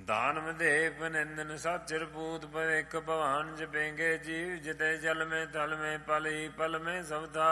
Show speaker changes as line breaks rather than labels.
दान विधेय निंदन साचिर पूत पर एक भवान जपेंगे जीव जिते जल में थल में पल ही पल में सब था